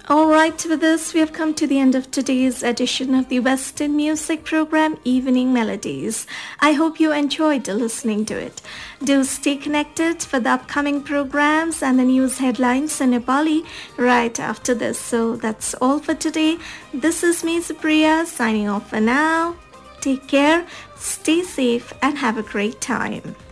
All right, with this, we have come to the end of today's edition of the Western Music Program, Evening Melodies. I hope you enjoyed listening to it. Do stay connected for the upcoming programs and the news headlines in Nepali right after this. So that's all for today. This is me, Supriya, signing off for now. Take care, stay safe, and have a great time.